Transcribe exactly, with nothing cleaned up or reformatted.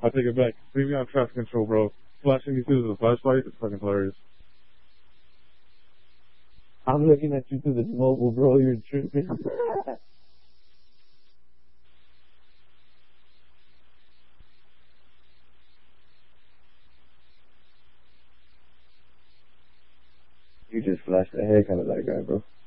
I take it back. Leave me on traffic control, bro. Flashing you through the flashlight is fucking hilarious. I'm looking at you through this mobile, bro. You're tripping. You just flashed the heck out of that guy, bro.